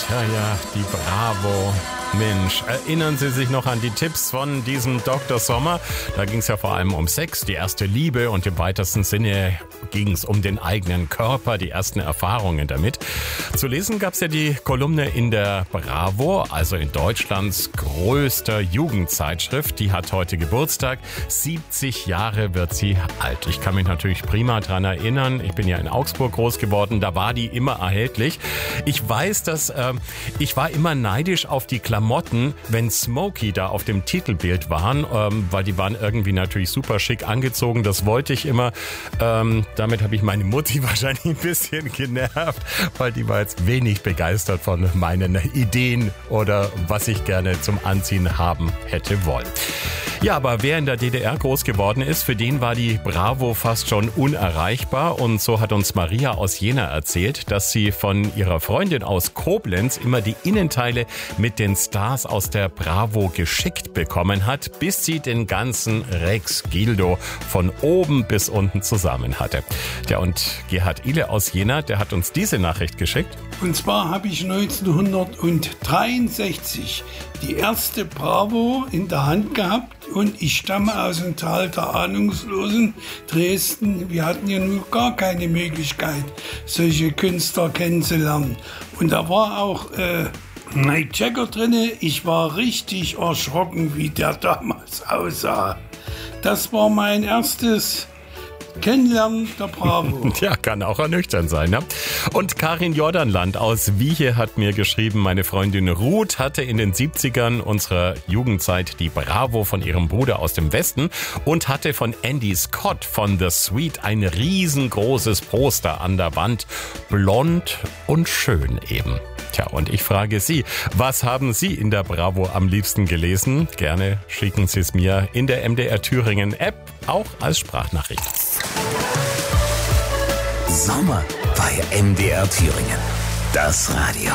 Ja, die Bravo. Mensch, erinnern Sie sich noch an die Tipps von diesem Dr. Sommer? Da ging es ja vor allem um Sex, die erste Liebe und im weitesten Sinne ging es um den eigenen Körper, die ersten Erfahrungen damit. Zu lesen gab es ja die Kolumne in der Bravo, also in Deutschlands größter Jugendzeitschrift. Die hat heute Geburtstag. 70 Jahre wird sie alt. Ich kann mich natürlich prima dran erinnern. Ich bin ja in Augsburg groß geworden. Da war die immer erhältlich. Ich weiß, dass ich war immer neidisch auf die Klamotten, wenn Smokey da auf dem Titelbild waren, weil die waren irgendwie natürlich super schick angezogen. Das wollte ich immer. Damit habe ich meine Mutti wahrscheinlich ein bisschen genervt, weil die war jetzt wenig begeistert von meinen Ideen oder was ich gerne zum Anziehen haben hätte wollen. Ja, aber wer in der DDR groß geworden ist, für den war die Bravo fast schon unerreichbar. Und so hat uns Maria aus Jena erzählt, dass sie von ihrer Freundin aus Koblenz immer die Innenteile mit den Stars aus der Bravo geschickt bekommen hat, bis sie den ganzen Rex Gildo von oben bis unten zusammen hatte. Ja, und Gerhard Ile aus Jena, der hat uns diese Nachricht geschickt. Und zwar habe ich 1963 die erste Bravo in der Hand gehabt und ich stamme aus dem Tal der Ahnungslosen, Dresden. Wir hatten ja nun gar keine Möglichkeit, solche Künstler kennenzulernen. Und da war auch Mike Jagger drin. Ich war richtig erschrocken, wie der damals aussah. Das war mein erstes Kennenlernen der Bravo. Ja, kann auch ernüchternd sein, ne? Und Karin Jordanland aus Wiehe hat mir geschrieben, meine Freundin Ruth hatte in den 70ern unserer Jugendzeit die Bravo von ihrem Bruder aus dem Westen und hatte von Andy Scott von The Sweet ein riesengroßes Poster an der Wand. Blond und schön eben. Tja, und ich frage Sie, was haben Sie in der Bravo am liebsten gelesen? Gerne schicken Sie es mir in der MDR Thüringen App, auch als Sprachnachricht. Sommer bei MDR Thüringen. Das Radio.